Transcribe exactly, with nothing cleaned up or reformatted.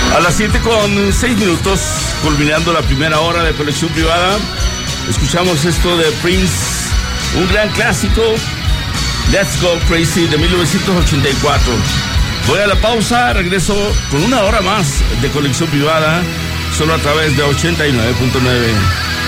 A las siete con seis minutos, culminando la primera hora de colección privada, escuchamos esto de Prince, un gran clásico, Let's Go Crazy de mil novecientos ochenta y cuatro. Voy a la pausa, regreso con una hora más de colección privada, solo a través de ochenta y nueve punto nueve.